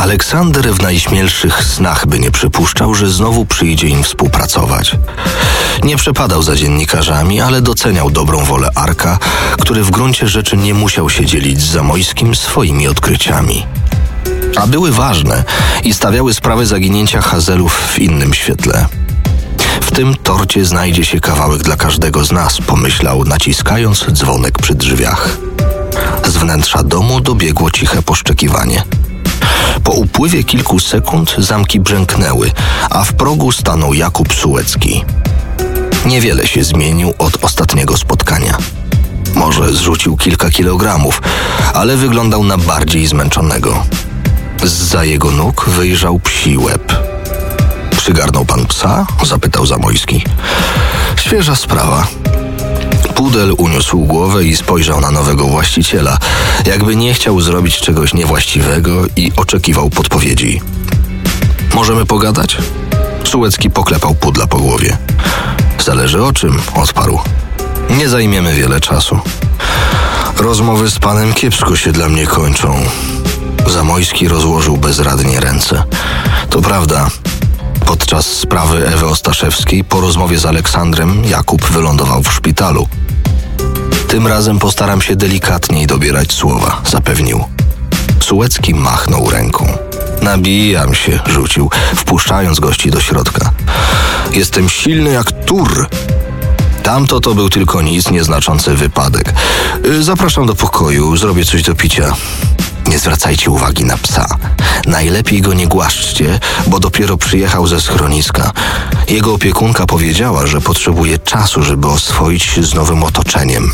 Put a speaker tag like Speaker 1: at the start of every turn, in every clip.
Speaker 1: Aleksander w najśmielszych snach by nie przypuszczał, że znowu przyjdzie im współpracować. Nie przepadał za dziennikarzami, ale doceniał dobrą wolę Arka, który w gruncie rzeczy nie musiał się dzielić z Zamojskim swoimi odkryciami. A były ważne i stawiały sprawę zaginięcia Hazelów w innym świetle. W tym torcie znajdzie się kawałek dla każdego z nas, pomyślał, naciskając dzwonek przy drzwiach. Z wnętrza domu dobiegło ciche poszczekiwanie. Po upływie kilku sekund zamki brzęknęły, a w progu stanął Jakub Sułecki. Niewiele się zmienił od ostatniego spotkania. Może zrzucił kilka kilogramów, ale wyglądał na bardziej zmęczonego. Zza jego nóg wyjrzał psi łeb. Przygarnął pan psa? Zapytał Zamojski. Świeża sprawa. Pudel uniósł głowę i spojrzał na nowego właściciela, jakby nie chciał zrobić czegoś niewłaściwego i oczekiwał podpowiedzi. Możemy pogadać? Sułecki poklepał pudla po głowie. Zależy o czym, odparł. Nie zajmiemy wiele czasu. Rozmowy z panem kiepsko się dla mnie kończą. Zamojski rozłożył bezradnie ręce. To prawda. Podczas sprawy Ewy Ostaszewskiej po rozmowie z Aleksandrem Jakub wylądował w szpitalu. Tym razem postaram się delikatniej dobierać słowa, zapewnił. Sułecki machnął ręką. Nabijam się, rzucił, wpuszczając gości do środka. Jestem silny jak tur. Tamto to był tylko nic nieznaczący wypadek. Zapraszam do pokoju, zrobię coś do picia. Nie zwracajcie uwagi na psa. Najlepiej go nie głaszczcie, bo dopiero przyjechał ze schroniska. Jego opiekunka powiedziała, że potrzebuje czasu, żeby oswoić się z nowym otoczeniem.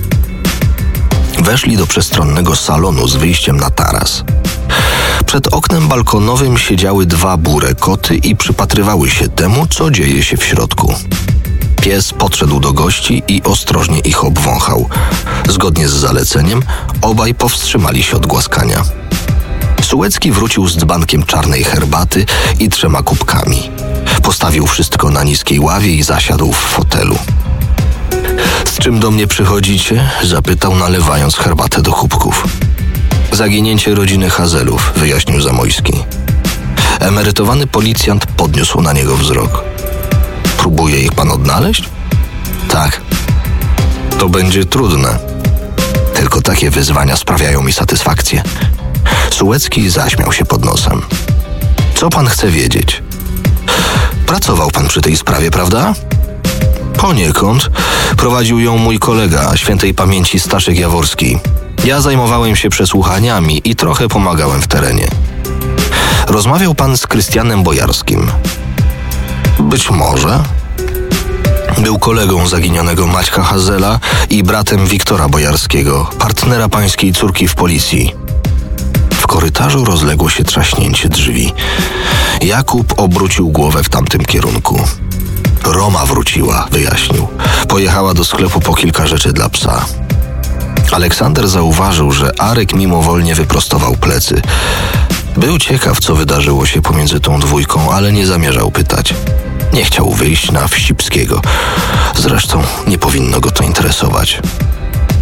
Speaker 1: Weszli do przestronnego salonu z wyjściem na taras. Przed oknem balkonowym siedziały dwa burę koty i przypatrywały się temu, co dzieje się w środku. Pies podszedł do gości i ostrożnie ich obwąchał. Zgodnie z zaleceniem obaj powstrzymali się od głaskania. Sułecki wrócił z dzbankiem czarnej herbaty i 3 kubkami. Postawił wszystko na niskiej ławie i zasiadł w fotelu. Z czym do mnie przychodzicie? Zapytał, nalewając herbatę do kubków. Zaginięcie rodziny Hazelów, wyjaśnił Zamojski. Emerytowany policjant podniósł na niego wzrok. Próbuje ich pan odnaleźć? Tak. To będzie trudne. Tylko takie wyzwania sprawiają mi satysfakcję. Sułecki zaśmiał się pod nosem. Co pan chce wiedzieć? Pracował pan przy tej sprawie, prawda? Poniekąd. Prowadził ją mój kolega, świętej pamięci Staszek Jaworski. Ja zajmowałem się przesłuchaniami i trochę pomagałem w terenie. Rozmawiał pan z Krystianem Bojarskim. Być może. Był kolegą zaginionego Maćka Hazela i bratem Wiktora Bojarskiego, partnera pańskiej córki w policji. W korytarzu rozległo się trzaśnięcie drzwi. Jakub obrócił głowę w tamtym kierunku. Roma wróciła, wyjaśnił. Pojechała do sklepu po kilka rzeczy dla psa. Aleksander zauważył, że Arek mimowolnie wyprostował plecy. Był ciekaw, co wydarzyło się pomiędzy tą dwójką, ale nie zamierzał pytać. Nie chciał wyjść na Wścibskiego. Zresztą nie powinno go to interesować.